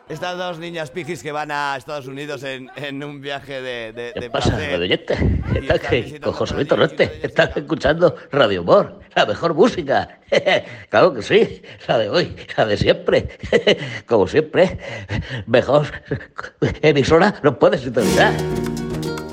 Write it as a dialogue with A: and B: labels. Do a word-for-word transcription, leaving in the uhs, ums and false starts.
A: Estas dos niñas pijis que van a Estados Unidos en, en un viaje de, de,
B: ¿Qué
A: de
B: pasa,
A: placer
B: radioyente?
A: y
B: Estás
A: están
B: que
A: visitando
B: con
A: por
B: José
A: allí
B: Luis
A: y uno
B: Torrente.
A: de ellos se
B: Estás
A: llama...
B: escuchando Radio Humor, la mejor música. Claro que sí, la de hoy, la de siempre. Como siempre, mejor emisora no puedes sintonizar.